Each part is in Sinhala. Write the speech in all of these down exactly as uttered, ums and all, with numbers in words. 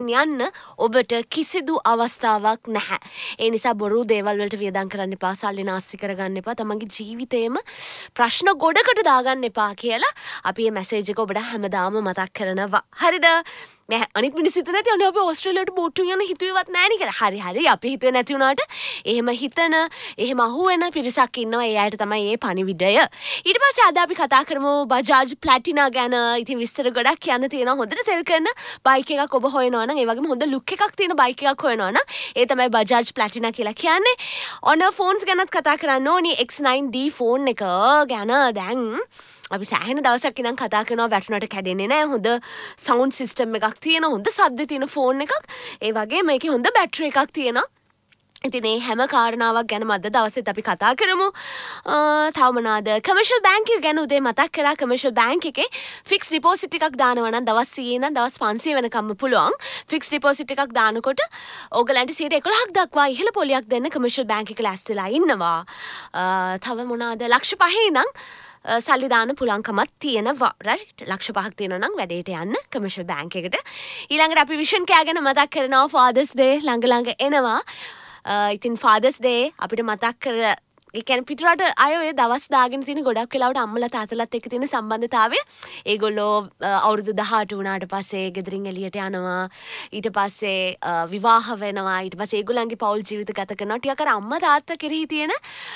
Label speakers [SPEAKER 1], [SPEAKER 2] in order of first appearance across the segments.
[SPEAKER 1] කරගෙන යන්න ඔබට කිසිදු අවස්ථාවක් නැහැ. ඒ නිසා බොරු දේවල් වලට වියදම් කරන්න එපා, සල්ලි නාස්ති කරගන්න එපා, තමන්ගේ ජීවිතේම ප්‍රශ්න ගොඩකට දාගන්න එපා කියලා අපි මේ මැසේජ් එක ඔබට හැමදාම මතක් කරනවා. හරිද? මේ අනිත් මිනිස්සු හිතන නැති අනේ අපි ඕස්ට්‍රේලියාවට බෝට්ටු යන හිතුවේවත් නැහැ නේ කියලා. හරි හරි අපි හිතුවේ නැති වුණාට එහෙම හිතන, එහෙම අහුවෙන පිරිසක් ඉන්නවා. ඒ අයට තමයි මේ පණිවිඩය. ඊට පස්සේ අද අපි කතා කරමු බජාජ් ප්ලැටිනා ගැන. ඉතින් විස්තර ගොඩක් කියන්න තියෙනවා. හොඳට තෙල් කරන බයික් එකක් ඔබ හොයනවා නම්, ඒ වගේම හොඳ ලුක් එකක් තියෙන බයික් එකක් හොයනවා නම්, ඒ තමයි බජාජ් ප්ලැටිනා කියලා කියන්නේ. ඔන ෆෝන්ස් ගැනත් කතා කරන්න ඕනි. එක්ස් නයින් ඩී ෆෝන් එක ගැන දැන් අපි සෑහෙන දවසක් ඉඳන් කතා කරනවා. වැටුණට කැඩෙන්නේ නැහැ, හොඳ සවුන්ඩ් සිස්ටම් එකක් තියෙන, හොඳ සද්ද තියෙන ෆෝන් එකක්. ඒ වගේ මේකේ හොඳ බැටරි එකක් තියෙනවා. ඉතින් මේ හැම කාරණාවක් ගැන අද දවසෙත් අපි කතා කරමු. තව මොනවාද? කමර්ෂල් බැංක් එක ගැන උදේ මතක් කරා. කමර්ෂල් බැංක් එකේ ෆික්ස් ඩිපොසිට් එකක් දානවා නම් දවස් සීය ඉඳන් දවස් පන්සිය වෙනකම්ම පුළුවන්. ෆික්ස් ඩිපොසිට් එකක් දානකොට ඕගලන්ට සියයට එකොළහක් දක්වා ඉහළ පොලියක් දෙන්න කමර්ෂල් බැංක් එක ලෑස්තිලා ඉන්නවා. තව මොනවාද? ලක්ෂ පහේ ඉඳන් සල්ලි දාන්න පුළුවන්කමක් තියෙනවා. රයිට්? ලක්ෂ පහක් තියෙනවා නම් වැඩේට යන්න කමර්ෂල් බැංක් එකට. ඊළඟට අපි විෂන් කෑ ගැන මතක් කරනවා. ෆාදර්ස් ඩේ ළඟ ළඟ එනවා. ඉතින් ෆාදර්ස් ඩේ අපිට මතක් කර ඒ කියන්නේ පිටරට අය ඔය දවස් දාගෙන තියෙන ගොඩක් වෙලාවට අම්මලා තාත්තලාත් එක්ක තියෙන සම්බන්ධතාවය ඒගොල්ලෝ අවුරුදු දහඅට වුණාට පස්සේ ගෙදරින් එළියට යනවා. ඊට පස්සේ විවාහ වෙනවා. ඊට පස්සේ ඒගොල්ලන්ගේ පෞල් ජීවිත ගත කරනවා. ටිකක් අර අම්මා තාත්තා කෙරෙහි තියෙන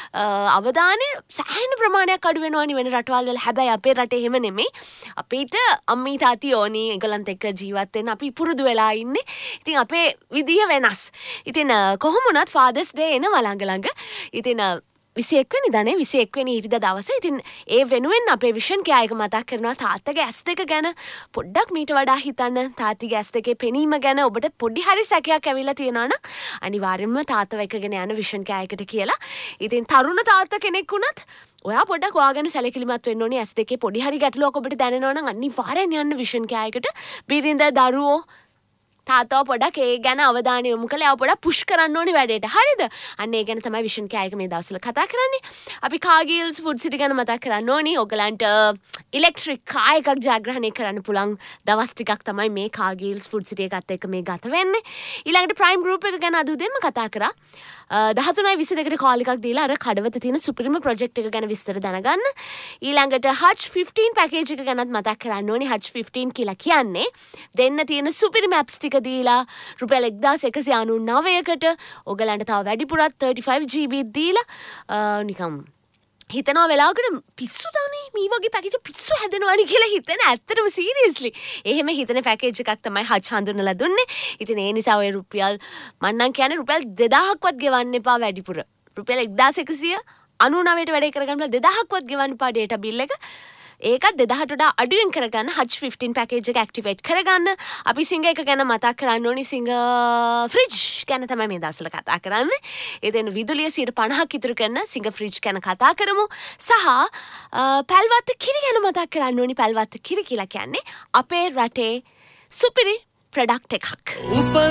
[SPEAKER 1] අවධානය සෑහෙන ප්‍රමාණයක් අඩු වෙනවා නේ වෙන රටවල් වල. හැබැයි අපේ රටේ එහෙම නෙමෙයි. අපිට අම්මී තාත්ති ඕනි ඒගොල්ලන්ත් එක්ක ජීවත් වෙන්න අපි පුරුදු වෙලා ඉන්නේ. ඉතින් අපේ විදිය වෙනස්. ඉතින් කොහොම වුණත් ෆාදර්ස් ඩේ එනවා ළඟ ළඟ. ඉතින් විසිඑක් වෙනිදා නේ විසිඑක් වෙනි ඉරිදා දවසේ. ඉතින් ඒ වෙනුවෙන් අපේ විෂන් කෑ එක මතක් කරනවා තාත්තගේ ඇස් දෙක ගැන පොඩ්ඩක් මීට වඩා හිතන්න. තාත්තිගේ ඇස් දෙකේ පෙනීම ගැන ඔබට පොඩි හරි සැකයක් ඇවිල්ලා තියෙනවා නම් අනිවාර්යෙන්ම තාත්තව එක්කගෙන යන විෂන් කෑ එකට කියලා. ඉතින් තරුණ තාත්තා කෙනෙක් වුණත් ඔයා පොඩ්ඩක් ඔයාගෙන සැලකිලිමත් වෙන්න ඕනේ. ඇස් දෙකේ පොඩි හරි ගැටලුවක් ඔබට දැනෙනවා නම් අනිවාර්යෙන් යන්න විෂන් කෑ එකට. බිරිඳ දරුවෝ තාත්තව පොඩක් ඒ ගැන අවධානය යොමු කළා. ඒව පොඩක් පුෂ් කරන්න ඕනේ වැඩේට. හරිද? අන්න ඒ ගැන තමයි විෂන් කෑ එක මේ දවස්වල කතා කරන්නේ. අපි කාගිල්ස් ෆුඩ් සිටි ගැන මතක් කරන්න ඕනේ. ඔයගලන්ට ඉලෙක්ට්‍රික් කාර් එකක් ජයග්‍රහණය කරන්න පුළුවන් දවස් ටිකක් තමයි මේ කාගිල්ස් ෆුඩ් සිටි එකත් එක්ක මේ ගත වෙන්නේ. ඊළඟට ප්‍රයිම් ගෲප් එක ගැන අද උදේම කතා කරා. දහතුනයි විසි දෙකට කෝල් එකක් දීලා අර කඩවත තියෙන සුපිරිම ප්‍රොජෙක්ට් එක ගැන විස්තර දැනගන්න. ඊළඟට හච් ෆිෆ්ටීන් පැකේජ් එක ගැනත් මතක් කරන්න ඕනේ. හච් ෆිෆ්ටීන් කියලා කියන්නේ දෙන්න තියෙන සුපිරිම ඇප්ස් ටික දීලා රුපියල් එක්දාස් එකසිය අනූනවයකට ඔයගලන්ට තව වැඩිපුරත් ථර්ටි ෆයිව් ජී බී දීලා නිකම් හිතනවා වෙලාවකට පිස්සු දානේ මේ වගේ පැකේජ් පිස්සු හැදෙනවානේ කියලා හිතන. ඇත්තටම සීරියස්ලි එහෙම හිතන පැකේජ් එකක් තමයි හච් හඳුන්වලා දුන්නේ. ඉතින් ඒ නිසා ඔය රුපියල් මම නම් කියන්නේ රුපියල් දෙදාහක්වත් ගෙවන්න එපා වැඩිපුර. රුපියල් එක්දාස් එකසිය අනූනවයට වැඩේ කරගන්න දෙදාහක්වත් ගෙවන්න එපා ඩේටා බිල් එක. ඒකත් දෙදාහට වඩා අඩුවෙන් කරගන්න හච් ෆිෆ්ටීන් පැකේජ් එක ඇක්ටිවේට් කරගන්න. අපි සිංග එක ගැන මතක් කරන්න ඕනි. සිංග ෆ්‍රිජ් ගැන තමයි මේ දවස්වල කතා කරන්නේ. එතෙන් විදුලිය සියයට පනහක් ඉතුරු කරන සිංග ෆ්‍රිජ් ගැන කතා කරමු. සහ පැල්වත්ත කිරි ගැන මතක් කරන්න ඕනි. පැල්වත්ත කිරි කියලා කියන්නේ අපේ රටේ සුපිරි ප්‍රොඩක්ට් එකක්.